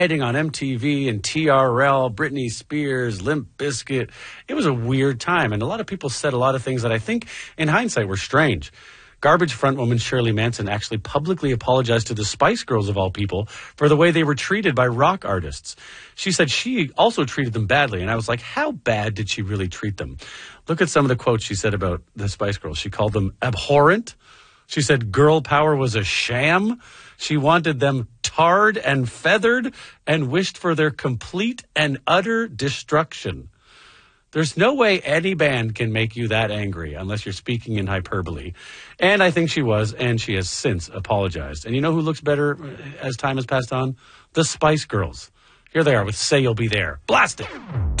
Heading on MTV and TRL, Britney Spears, Limp Bizkit. It was a weird time, and a lot of people said a lot of things that I think, in hindsight, were strange. Garbage frontwoman Shirley Manson actually publicly apologized to the Spice Girls, of all people, for the way they were treated by rock artists. She said she also treated them badly, and I was like, how bad did she really treat them? Look at some of the quotes she said about the Spice Girls. She called them abhorrent. She said girl power was a sham. She wanted them tarred and feathered and wished for their complete and utter destruction. There's no way any band can make you that angry unless you're speaking in hyperbole. And I think she was, and she has since apologized. And you know who looks better as time has passed on? The Spice Girls. Here they are with Say You'll Be There. Blast it!